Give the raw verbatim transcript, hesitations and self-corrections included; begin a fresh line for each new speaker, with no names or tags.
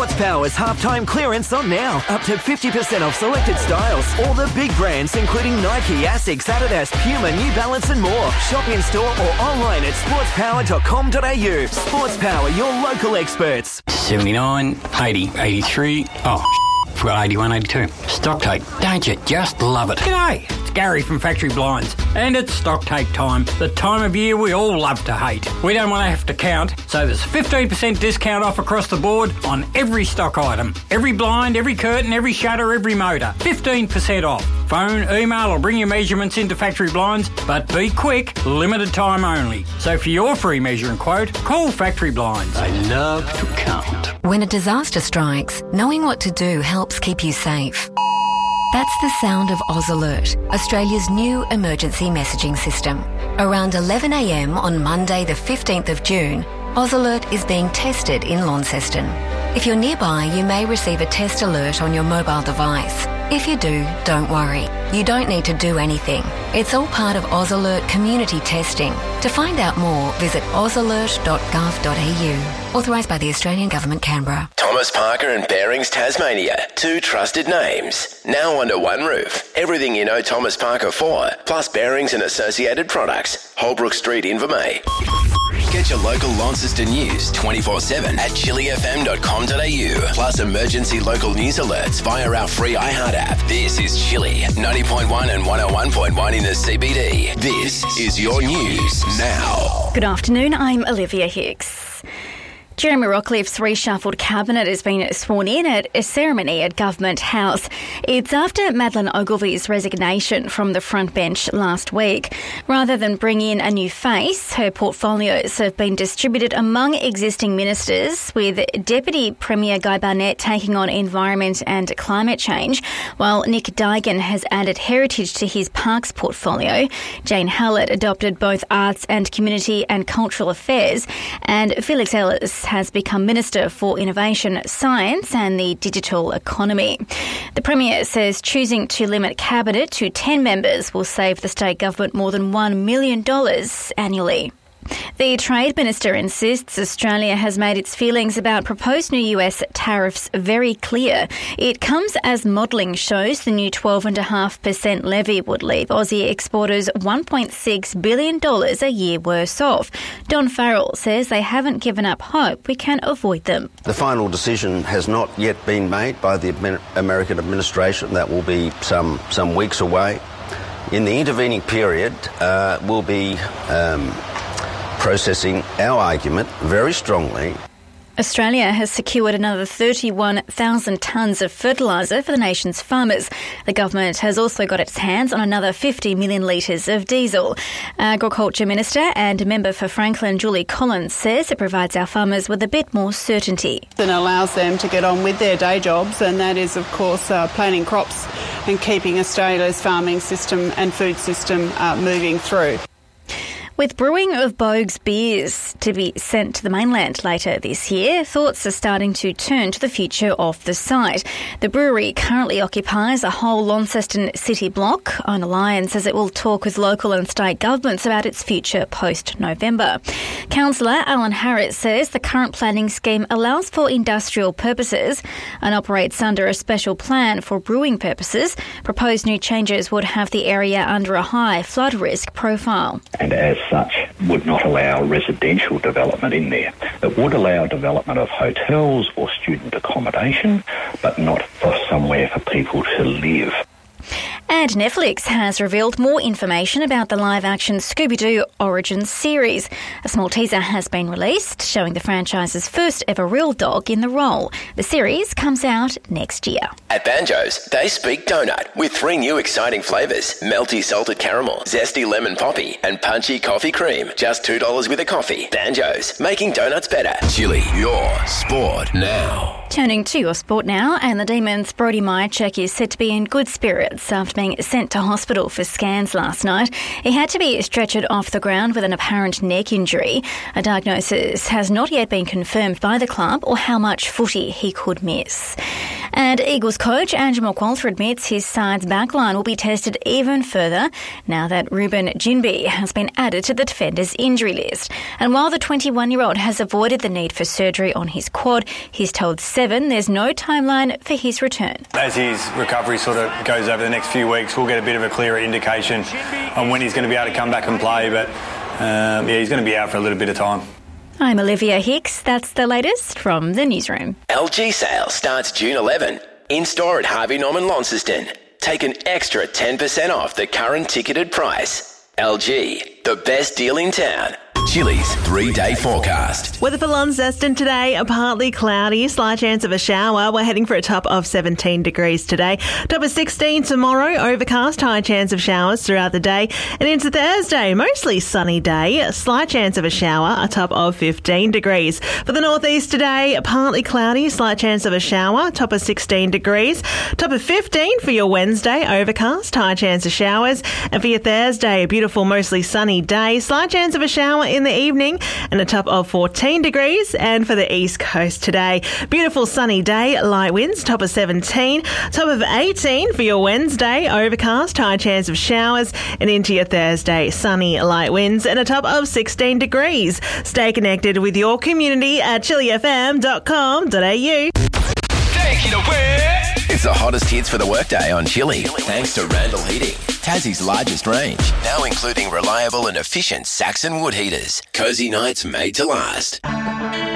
Sports Power's halftime clearance on now. Up to fifty percent off selected styles. All the big brands including Nike, Asics, Adidas, Puma, New Balance and more. Shop in store or online at sports power dot com dot a u. Sports Power, your local experts.
seventy-nine, eighty, eighty-three. Oh, forgot eighty-one, eighty-two. Stock take. Don't you just love it? G'day, it's Gary from Factory Blinds. And it's stock take time. The time of year we all love to hate. We don't want to have to count, so there's fifteen percent discount off across the board on every stock item. Every blind, every curtain, every shutter, every motor. fifteen percent off. Phone, email or bring your measurements into Factory Blinds, but be quick, limited time only. So for your free measuring quote, call Factory Blinds. They love to count.
When a disaster strikes, knowing what to do helps keep you safe. That's the sound of Oz Alert, Australia's new emergency messaging system. Around eleven a m on Monday the fifteenth of June, Oz Alert is being tested in Launceston. If you're nearby, you may receive a test alert on your mobile device. If you do, don't worry. You don't need to do anything. It's all part of Oz Alert community testing. To find out more, visit oz alert dot gov dot a u. Authorised by the Australian Government, Canberra.
Thomas Parker and Bearings Tasmania. Two trusted names. Now under one roof. Everything you know Thomas Parker for, plus bearings and associated products. Holbrook Street, Invermay. Get your local Launceston news twenty-four seven at chili f m dot com dot a u. Plus emergency local news alerts via our free iHeart app. This is Chili, ninety point one and one oh one point one in the C B D. This is your news now.
Good afternoon, I'm Olivia Hicks. Jeremy Rockliff's reshuffled cabinet has been sworn in at a ceremony at Government House. It's after Madeleine Ogilvy's resignation from the front bench last week. Rather than bring in a new face, her portfolios have been distributed among existing ministers, with Deputy Premier Guy Barnett taking on environment and climate change, while Nick Dygan has added heritage to his parks portfolio. Jane Hallett adopted both arts and community and cultural affairs, and Felix Ellis has become Minister for Innovation, Science and the Digital Economy. The Premier says choosing to limit Cabinet to ten members will save the state government more than one million dollars annually. The Trade Minister insists Australia has made its feelings about proposed new U S tariffs very clear. It comes as modelling shows the new twelve point five percent levy would leave Aussie exporters one point six billion dollars a year worse off. Don Farrell says they haven't given up hope we can avoid them.
The final decision has not yet been made by the American administration. That will be some, some weeks away. In the intervening period, uh, we'll be... Um, processing our argument very strongly.
Australia has secured another thirty-one thousand tonnes of fertiliser for the nation's farmers. The government has also got its hands on another fifty million litres of diesel. Agriculture Minister and member for Franklin, Julie Collins, says it provides our farmers with a bit more certainty.
It allows them to get on with their day jobs, and that is, of course, uh, planting crops and keeping Australia's farming system and food system uh, moving through.
With brewing of Boag's beers to be sent to the mainland later this year, thoughts are starting to turn to the future of the site. The brewery currently occupies a whole Launceston city block. Owner Lion says it will talk with local and state governments about its future post-November. Councillor Alan Harris says the current planning scheme allows for industrial purposes and operates under a special plan for brewing purposes. Proposed new changes would have the area under a high flood risk profile.
And as such, would not allow residential development in there. It would allow development of hotels or student accommodation, but not for somewhere for people to live.
And Netflix has revealed more information about the live-action Scooby-Doo Origins series. A small teaser has been released, showing the franchise's first ever real dog in the role. The series comes out next year.
At Banjo's, they speak donut with three new exciting flavours: melty salted caramel, zesty lemon poppy and punchy coffee cream. Just two dollars with a coffee. Banjo's, making donuts better. Chili, your sport now.
Turning to your sport now, and the Demons' Brody Myercheck is said to be in good spirits after being sent to hospital for scans last night. He had to be stretchered off the ground with an apparent neck injury. A diagnosis has not yet been confirmed by the club or how much footy he could miss. And Eagles coach Andrew McQualter admits his side's backline will be tested even further now that Ruben Ginbey has been added to the defender's injury list. And while the twenty-one-year-old has avoided the need for surgery on his quad, he's told Seven there's no timeline for his return.
As his recovery sort of goes over the next few weeks, we'll get a bit of a clearer indication on when he's going to be able to come back and play, but um, yeah, he's going to be out for a little bit of time.
I'm Olivia Hicks. That's the latest from the newsroom.
L G sale starts June eleventh. In store at Harvey Norman Launceston. Take an extra ten percent off the current ticketed price. L G, the best deal in town. Chili's three-day forecast.
Weather for Launceston today, a partly cloudy, slight chance of a shower. We're heading for a top of seventeen degrees today. Top of sixteen tomorrow, overcast, high chance of showers throughout the day. And into Thursday, mostly sunny day, slight chance of a shower, a top of fifteen degrees. For the northeast today, partly cloudy, slight chance of a shower, top of sixteen degrees. Top of fifteen for your Wednesday, overcast, high chance of showers. And for your Thursday, a beautiful, mostly sunny day, slight chance of a shower in the evening and a top of fourteen degrees. And for the east coast today, beautiful sunny day, light winds, top of seventeen, top of eighteen for your Wednesday, overcast, high chance of showers, and into your Thursday, sunny, light winds and a top of sixteen degrees. Stay connected with your community at chili f m dot com dot a u.
Take it away! It's the hottest hits for the workday on Chili, thanks to Randall Heating, Tassie's largest range, now including reliable and efficient Saxon wood heaters. Cozy nights made to last.